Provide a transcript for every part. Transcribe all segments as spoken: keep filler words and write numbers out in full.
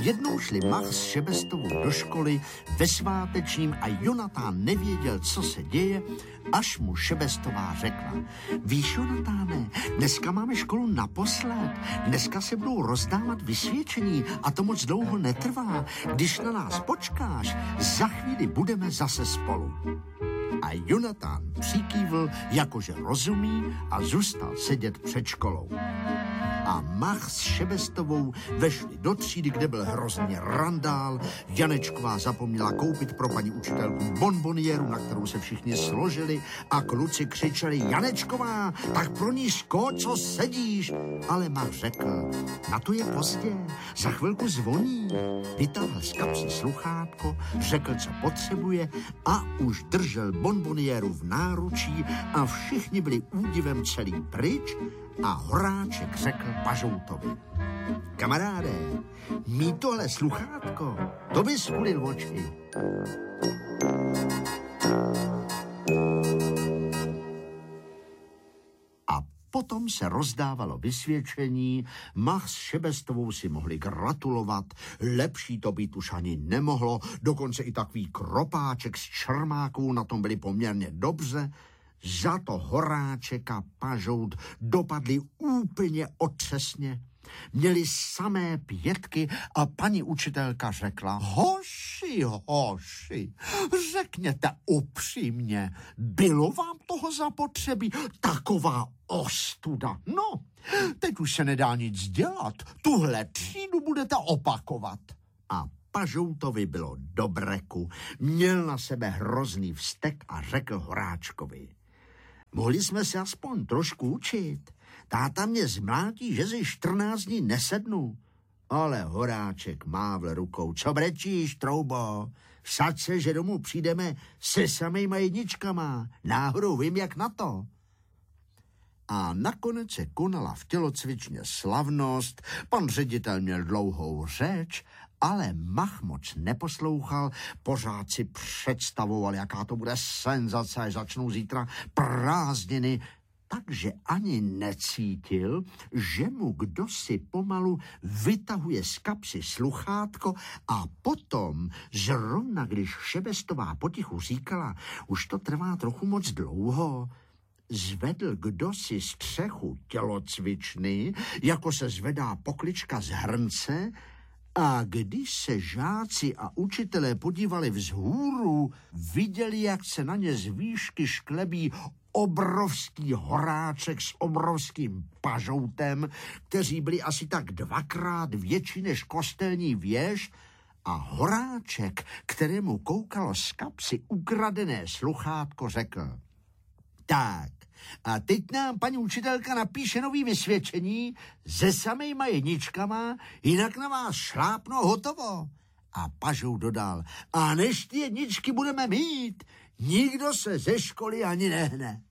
Jednou šli Mach s Šebestovou do školy ve svátečním a Jonatán nevěděl, co se děje, až mu Šebestová řekla: víš, Jonatáne, dneska máme školu naposled. Dneska se budou rozdávat vysvědčení a to moc dlouho netrvá. Když na nás počkáš, za chvíli budeme zase spolu. A Jonatán přikývl, jakože rozumí, a zůstal sedět před školou. A Mach s Šebestovou vešli do třídy, kde byl hrozně randál. Janečková zapomněla koupit pro paní učitelku bonboniéru, na kterou se všichni složili, a kluci křičeli: Janečková, tak pro ní sko, co sedíš? Ale Mach řekl: na to je pozdě, za chvilku zvoní. Vytáhl z kapsy sluchátko, řekl, co potřebuje, a už držel bonboniéru v náručí a všichni byli údivem celý pryč. A Horáček řekl Pažoutovi: kamaráde, mít tohle sluchátko, to by skulil oči. A potom se rozdávalo vysvědčení. Mach s Šebestovou si mohli gratulovat, lepší to být už ani nemohlo, dokonce i takový Kropáček s Čermákou na tom byli poměrně dobře. Za to Horáček a Pažout dopadli úplně otřesně. Měli samé pětky a paní učitelka řekla: hoši, hoši, řekněte upřímně, bylo vám toho zapotřebí? Taková ostuda. No, teď už se nedá nic dělat, tuhle třídu budete opakovat. A Pažoutovi bylo do breku, měl na sebe hrozný vztek a řekl Horáčkovi: mohli jsme se aspoň trošku učit. Táta mě zmlátí, že si čtrnáct dní nesednu. Ale Horáček mávl rukou: co brečíš, troubo? Vsaď se, že domů přijdeme se samejma jedničkama. Náhodou vím, jak na to. A nakonec se konala v tělocvičně slavnost, pan ředitel měl dlouhou řeč, ale Mach moc neposlouchal, pořád si představoval, jaká to bude senzace, až začnou zítra prázdniny, takže ani necítil, že mu kdosi pomalu vytahuje z kapsy sluchátko a potom, zrovna když Šebestová potichu říkala: už to trvá trochu moc dlouho, zvedl kdosi střechu tělocvičny, jako se zvedá poklička z hrnce, a když se žáci a učitelé podívali vzhůru, viděli, jak se na ně z výšky šklebí obrovský Horáček s obrovským Pažoutem, kteří byli asi tak dvakrát větší než kostelní věž, a Horáček, kterému koukalo z kapsy ukradené sluchátko, řekl: tak, a teď nám paní učitelka napíše nový vysvědčení se samejma jedničkama, jinak na vás šlápno, hotovo. A Pažou dodal: a než ty jedničky budeme mít, nikdo se ze školy ani nehne.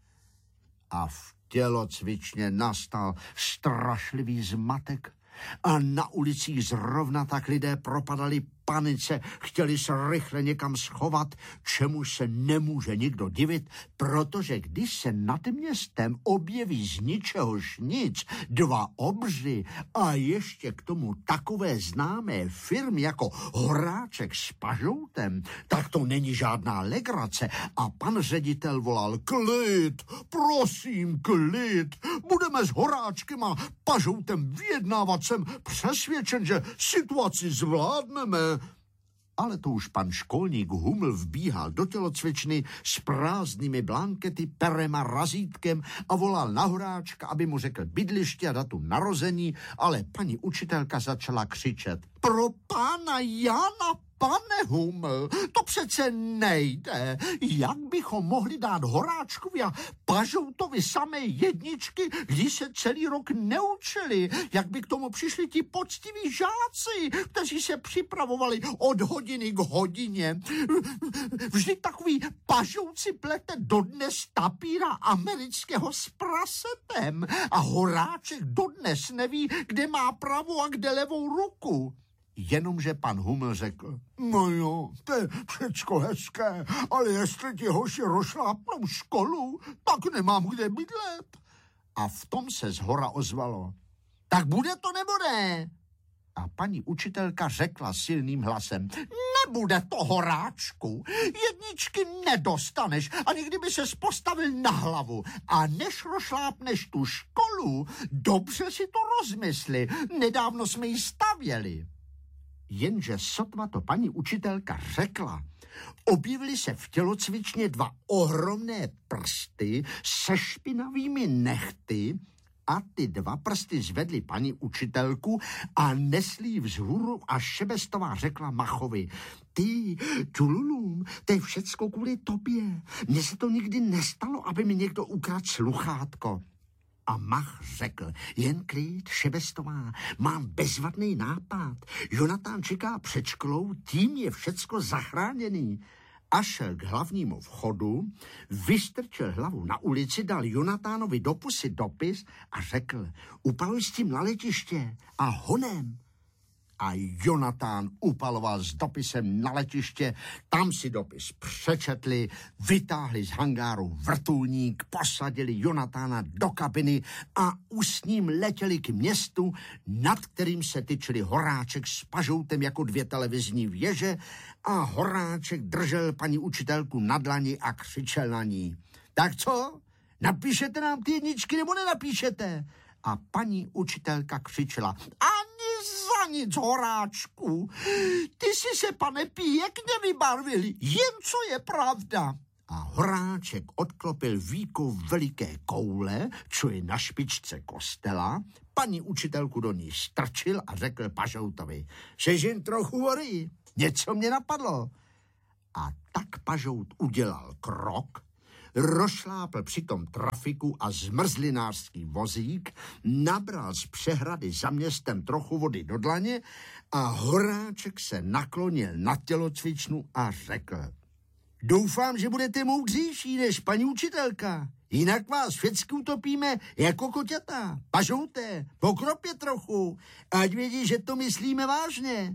A v tělocvičně nastal strašlivý zmatek. A na ulicích zrovna tak lidé propadali panice, chtěli se rychle někam schovat, čemu se nemůže nikdo divit, protože když se nad městem objeví z ničehož nic dva obři a ještě k tomu takové známé firmy jako Horáček s Pažoutem, tak to není žádná legrace. A pan ředitel volal: klid, prosím, klid, budeme s Horáčkem a Pažoutem vyjednávat, jsem přesvědčen, že situaci zvládneme. Ale to už pan školník Huml vbíhal do tělocvičny s prázdnými blankety, perem a razítkem a volal na Horáčka, aby mu řekl bydliště a datum narození, ale paní učitelka začala křičet: pro pána Jana, pane Huml, to přece nejde. Jak bychom mohli dát Horáčkovi a Pažoutovi samé jedničky, když se celý rok neučili? Jak by k tomu přišli ti poctiví žáci, kteří se připravovali od hodiny k hodině? Vždyť takový Pažout si plete dodnes tapíra amerického s prasetem a Horáček dodnes neví, kde má pravou a kde levou ruku. Jenomže pan Huml řekl: no jo, to je všecko hezké, ale jestli ti hoši rozšlápnou školu, tak nemám kde bydlet. A v tom se zhora ozvalo: tak bude to nebo ne? A paní učitelka řekla silným hlasem: nebude to, Horáčku, jedničky nedostaneš, ani kdyby ses postavil na hlavu. A než rošlápneš tu školu, dobře si to rozmysli, nedávno jsme ji stavěli. Jenže sotva to paní učitelka řekla, objevily se v tělocvičně dva ohromné prsty se špinavými nehty a ty dva prsty zvedly paní učitelku a nesli ji vzhůru a Šebestová řekla Machovi: ty, čululum, to je všecko kvůli tobě. Mně se to nikdy nestalo, aby mi někdo ukradl sluchátko. A Mach řekl: jen klid, Šebestová, mám bezvadný nápad. Jonatán čeká před školou, tím je všecko zachráněný. A šel k hlavnímu vchodu, vystrčil hlavu na ulici, dal Jonatánovi do pusy dopis a řekl: upaluj s tím na letiště a honem. A Jonatán upaloval s dopisem na letiště, tam si dopis přečetli, vytáhli z hangáru vrtulník, posadili Jonatána do kabiny a už s ním letěli k městu, nad kterým se tyčili Horáček s Pažoutem jako dvě televizní věže a Horáček držel paní učitelku na dlani a křičel na ní: tak co? Napíšete nám ty jedničky nebo nenapíšete? A paní učitelka křičela: ani za nic, Horáčku, ty si se, pane, pěkně vybarvil, jen co je pravda. A Horáček odklopil víko veliké koule, čo je na špičce kostela, paní učitelku do ní strčil a řekl Pažoutovi: seš jen trochu hory, něco mě napadlo. A tak Pažout udělal krok, rozšlápl přitom trafiku a zmrzlinářský vozík, nabral z přehrady za městem trochu vody do dlaně a Horáček se naklonil na tělocvičnu a řekl: doufám, že budete moudřejší než paní učitelka, jinak vás všecky utopíme jako koťata. Pažouté, pokropě trochu, ať vědí, že to myslíme vážně.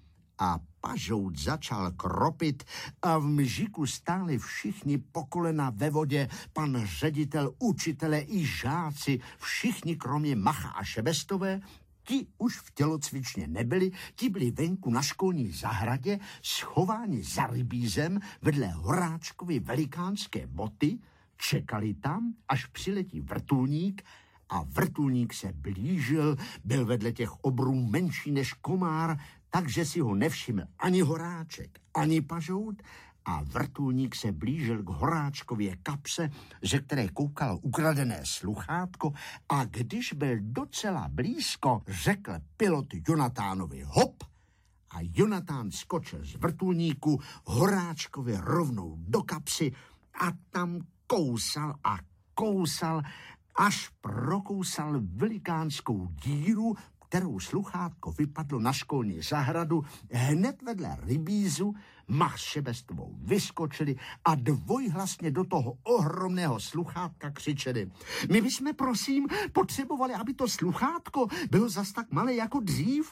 A Pažout začal kropit a v mžiku stáli všichni po kolena ve vodě, pan ředitel, učitele i žáci, všichni kromě Macha a Šebestové. Ti už v tělocvičně nebyli, ti byli venku na školní zahradě, schováni za rybízem vedle Horáčkovy velikánské boty, čekali tam, až přiletí vrtulník, a vrtulník se blížil, byl vedle těch obrů menší než komár, takže si ho nevšiml ani Horáček, ani Pažout, a vrtulník se blížil k Horáčkově kapse, ze které koukalo ukradené sluchátko, a když byl docela blízko, řekl pilot Jonatánovi hop, a Jonatán skočil z vrtulníku Horáčkovi rovnou do kapsy a tam kousal a kousal, až prokousal velikánskou díru, kterou sluchátko vypadlo na školní zahradu, hned vedle rybízu. Mach s Šebestovou vyskočili a dvojhlasně do toho ohromného sluchátka křičeli: my bychom, prosím, potřebovali, aby to sluchátko bylo zas tak malé jako dřív.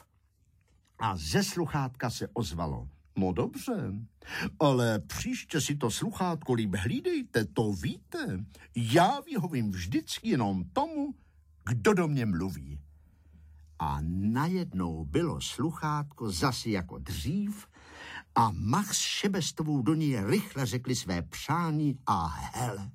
A ze sluchátka se ozvalo: no dobře, ale příště si to sluchátko líp hlídejte, to víte. Já vyhovím vždycky jenom tomu, kdo do mě mluví. A najednou bylo sluchátko zasi jako dřív a Mach s Šebestovou do ní rychle řekli své přání a hele,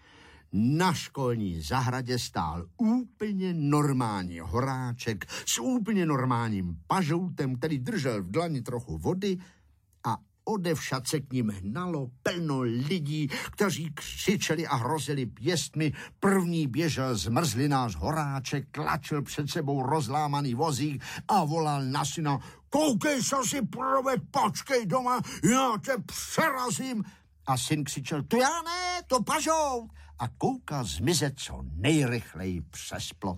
na školní zahradě stál úplně normální Horáček s úplně normálním Pažoutem, který držel v dlani trochu vody, a odevšad se k ním hnalo plno lidí, kteří křičeli a hrozili pěstmi. První běžel zmrzlinář Horáček, tlačil před sebou rozlámaný vozík a volal na syna: koukej, co si proved, počkej doma, já tě přerazím. A syn křičel: to já ne, to Pažout, a koukal zmizet co nejrychleji přes plot.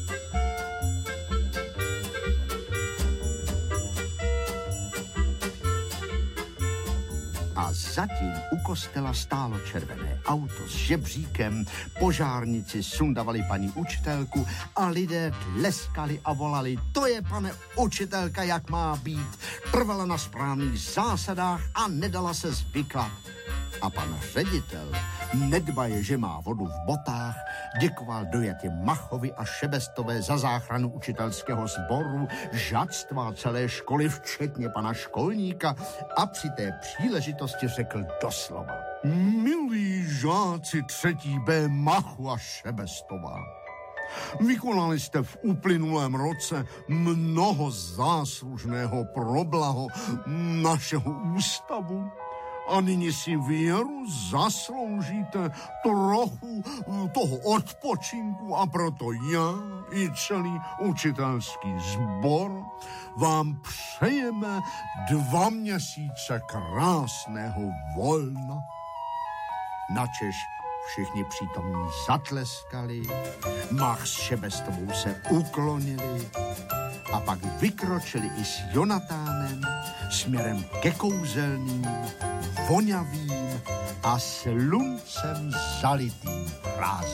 A zatím u kostela stálo červené auto s žebříkem, požárníci sundavali paní učitelku a lidé tleskali a volali: to je, pane učitelka, jak má být. Trvala na správných zásadách a nedala se zvyklat. A pan ředitel, nedbaje, že má vodu v botách, děkoval dojatě Machovi a Šebestové za záchranu učitelského sboru, žadstva celé školy, včetně pana školníka, a při té příležitosti řekl doslova: milí žáci třetí B Machu a Šebestová, vykonali jste v uplynulém roce mnoho záslužného pro blaho našeho ústavu a nyní si věru zasloužíte trochu toho odpočinku, a proto já i celý učitelský sbor vám přejeme dva měsíce krásného volna. Načež všichni přítomní zatleskali, Mach s Šebestovou se uklonili a pak vykročili i s Jonatánem směrem ke kouzelným, vonavým a sluncem zalitým prázdninám.